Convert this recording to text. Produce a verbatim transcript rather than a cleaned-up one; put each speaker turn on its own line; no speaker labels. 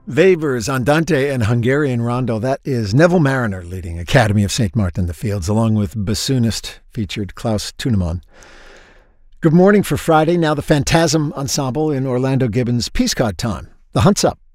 Webers, Andante, and Hungarian Rondo. That is Neville Mariner leading Academy of Saint Martin the Fields, along with bassoonist featured Klaus Tunemann. Good morning for Friday. Now the Phantasm Ensemble in Orlando Gibbons' Peascod Time. The Hunt's Up.